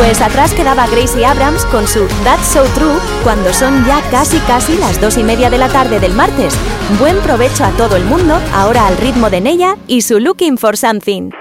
Pues atrás quedaba Gracie Abrams con su That's So True cuando son ya casi las 2:30 de la tarde del martes. Buen provecho a todo el mundo, ahora al ritmo de Neya y su Looking for Something.